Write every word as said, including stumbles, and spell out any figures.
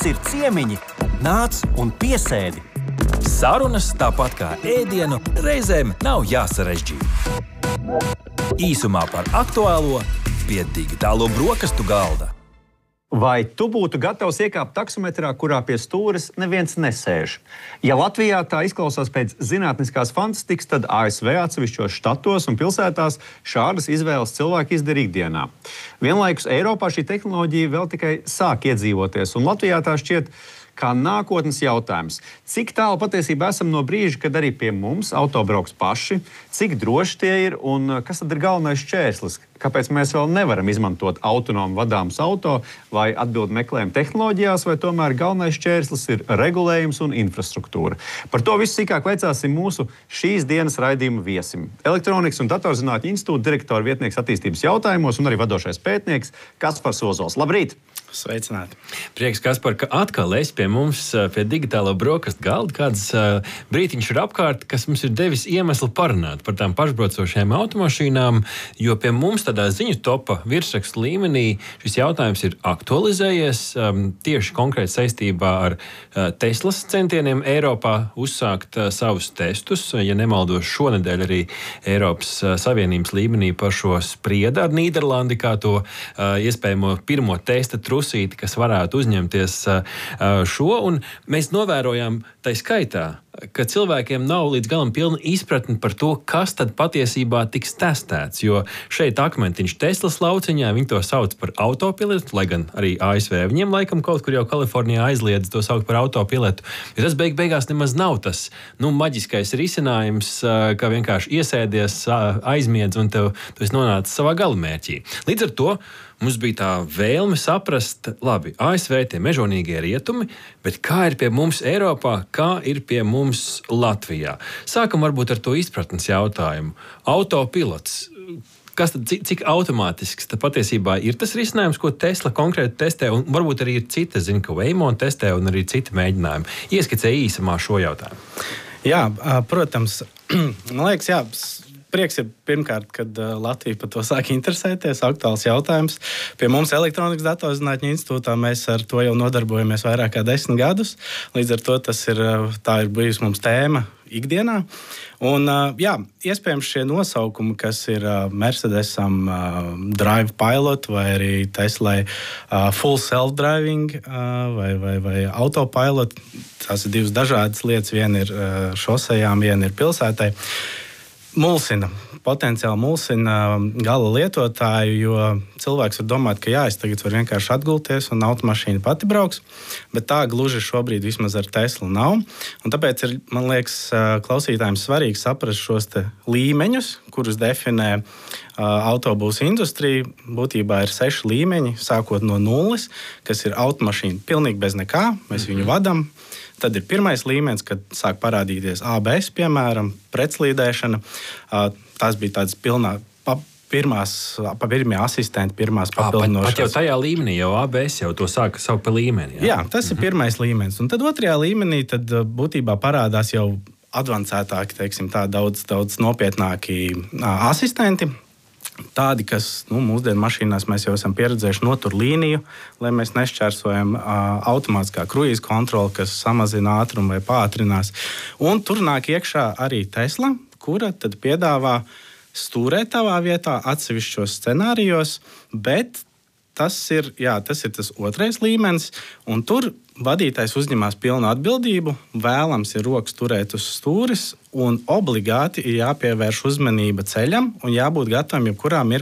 Mums ir ciemiņi. Nāc un piesēdi. Sarunas tāpat kā ēdienu reizēm nav jāsarežģīta. Īsumā par aktuālo pie digitālo brokastu galda. Vai tu būtu gatavs iekāpt taksometrā, kurā pie stūres neviens nesēž? Ja Latvijā tā izklausās pēc zinātniskās fantastikas, tad A S V atsevišķos štatos un pilsētās šādas izvēles cilvēki izdara ikdienā. Vienlaikus Eiropā šī tehnoloģija vēl tikai sāk iedzīvoties, un Latvijā tā šķiet kā nākotnes jautājums. Cik tālu patiesībā esam no brīža, kad arī pie mums auto brauks paši, cik droši tie ir un kas tad ir galvenais šķērslis? Kāpēc mēs vēl nevaram izmantot autonomu vadāmus auto, vai atbildi meklējam tehnoloģijās, vai tomēr galvenais šķērslis ir regulējums un infrastruktūra? Par to visu sīkāk veicāsim mūsu šīs dienas raidījuma viesim. Elektronikas un datorzinātņu institūta direktora vietnieks attīstības jautājumos un arī vadošais pētnieks Kaspars Ozols. Labrīt! Sveicināti! Prieks, Kaspar, ka atkal esi pie mums pie digitālo brokastu galda. Kāds uh, brītiņš ir apkārt, kas mums ir devis iemeslu parunāt par tām pašbraucošajām automašīnām, jo pie mums tādā ziņu topa virsrakstu līmenī šis jautājums ir aktualizējies um, tieši konkrēti saistībā ar uh, Teslas centieniem Eiropā uzsākt uh, savus testus. Ja nemaldos, šonedēļ arī Eiropas uh, Savienības līmenī par šo sprieda ar Nīderlandi kā to uh, iespējamo pirmo testa trusīti, kas varētu uzņemties uh, šo, un mēs novērojām tai skaitā, ka cilvēkiem nav līdz galam pilna izpratne par to, kas tad patiesībā tiks testēts, jo šeit akmentiņš Teslas lauciņā, viņi to sauc par autopilotu, lai gan arī A S V viņiem laikam kaut kur jau Kalifornijā aizliedz to saukt par autopilotu, jo tas beig beigās nemaz nav tas, nu, maģiskais risinājums, ka vienkārši iesēdies, aizmiedz un tev, tu esi nonācis savā galamērķī. Līdz ar to mums bija tā vēlme saprast, labi, A S V tie mežonīgie rietumi, bet kā ir pie mums Eiropā, kā ir pie mums Latvijā? Sākam varbūt ar to izpratnes jautājumu. Autopilots. Kas tad, cik, cik automātisks tad patiesībā ir tas risinājums, ko Tesla konkrēti testē, un varbūt arī ir citi, zinu, ka Waymo testē un arī citi mēģinājumi. Ieskicē īsumā šo jautājumu. Jā, protams, man liekas, jā, prieks ir pirmkārt, kad Latvija par to sāk interesēties, aktuāls jautājums. Pie mums Elektronikas datorzinātņu institūtā mēs ar to jau nodarbojamies vairāk kā desmit gadus. Līdz ar to tas ir, tā ir bijusi mums tēma ikdienā. Un, jā, iespējams šie nosaukumi, kas ir Mercedesam Drive Pilot vai arī Teslai Full Self-Driving vai, vai, vai Autopilot, tās ir divas dažādas lietas. Viena ir šosejām, viena ir pilsētai. Mulsina, potenciāli mulsina gala lietotāju, jo cilvēks var domāt, ka jā, es tagad varu vienkārši atgulties un automašīna pati brauks, bet tā gluži šobrīd vismaz ar Teslu nav. Un tāpēc ir, man liekas, klausītājiem svarīgi saprast šos te līmeņus, kurus definē uh, autobusu industrija. Būtībā ir seši līmeņi, sākot no nulles, kas ir automašīna pilnīgi bez nekā, mēs viņu vadam. Tad ir pirmais līmenis, kad sāk parādīties A B S, piemēram, pretslīdēšana. Tās bija tādas pilnā, pa, pirmās, pa pirmie asistenti, pirmās papildinošās. Pat, pat jau tajā līmenī, jau A B S jau to sāk saukt par līmeni. Jā, jā tas ir pirmais līmenis. Un tad otrajā līmenī tad būtībā parādās jau advancētāki, teiksim tā, daudz, daudz nopietnāki asistenti. Tādi, kas nu, mūsdienu mašīnās mēs jau esam pieredzējuši notur līniju, lai mēs nešķērsojam uh, automātiskā kruīza kontroli, kas samazina ātrumu vai pātrinās. Un tur nāk iekšā arī Tesla, kura tad piedāvā stūrēt tavā vietā atsevišķos scenārijos, bet tas ir, jā, tas ir tas otrais līmenis, un tur vadītājs uzņemās pilnu atbildību, vēlams ir rokas turēt uz stūres, un obligāti ir jāpievērš uzmanība ceļam un jābūt gatavam jebkurā mirklī